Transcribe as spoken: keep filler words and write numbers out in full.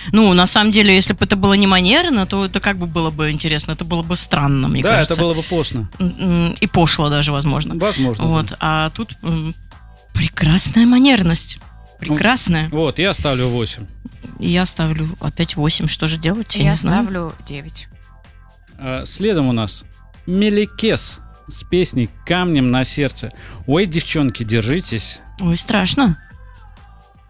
Ну, на самом деле, если бы это было не манерно, то это как бы было бы интересно, это было бы странно, мне да, кажется. это было бы постно. И пошло даже, возможно. Возможно. Вот. Да. А тут м, прекрасная манерность. Прекрасная. Вот, я ставлю восемь. И я ставлю опять восемь. Что же делать? Я, Я не знаю. ставлю девять. А, следом у нас Мелекес с песней «Камнем на сердце». Ой, девчонки, держитесь. Ой, страшно.